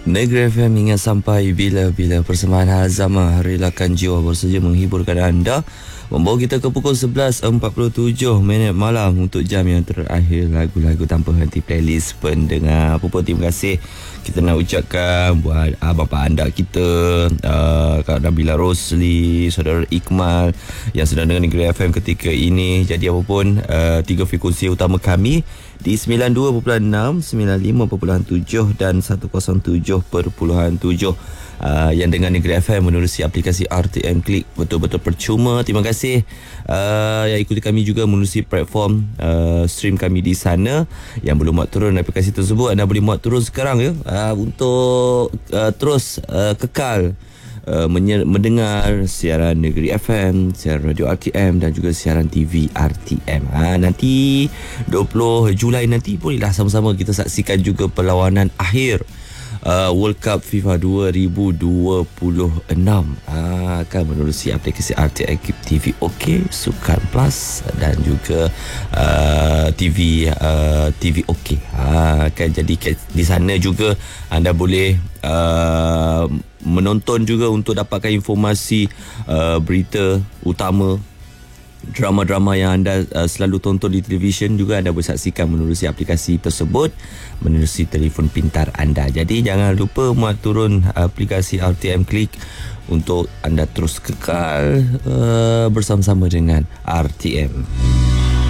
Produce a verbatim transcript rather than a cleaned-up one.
Negeri F M ingat sampai bila-bila persembahan Hazama relakan jiwa bersedia menghiburkan anda, membawa kita ke pukul sebelas empat puluh tujuh minit malam untuk jam yang terakhir lagu-lagu tanpa henti playlist pendengar. Pupu, terima kasih kita nak ucapkan buat uh, bapa anda kita, uh, Kak Nabila Rosli, Saudara Iqmal yang sedang dengar Negeri F M ketika ini. Jadi apapun, uh, tiga frekuensi utama kami di sembilan puluh dua perpuluhan enam, sembilan puluh lima perpuluhan tujuh dan seratus tujuh perpuluhan tujuh. Uh, yang dengan Negeri F M menerusi aplikasi R T M Click betul-betul percuma. Terima kasih uh, yang ikuti kami juga menerusi platform uh, stream kami di sana. Yang belum muat turun aplikasi tersebut, anda boleh muat turun sekarang ya, uh, untuk uh, terus uh, kekal Uh, mendengar siaran Negeri F M, siaran Radio R T M dan juga siaran T V R T M. Ha, nanti dua puluh Julai nanti bolehlah sama-sama kita saksikan juga perlawanan akhir uh, World Cup FIFA dua ribu dua puluh enam. Ha, akan menerusi aplikasi R T M T V OK, Sukan Plus dan juga uh, T V uh, T V OK. Ha, akan jadi di sana juga anda boleh uh, menonton juga untuk dapatkan informasi uh, berita utama, drama-drama yang anda uh, selalu tonton di televisyen juga anda boleh saksikan menerusi aplikasi tersebut, menerusi telefon pintar anda. Jadi jangan lupa muat turun aplikasi R T M Click untuk anda terus kekal uh, bersama-sama dengan R T M.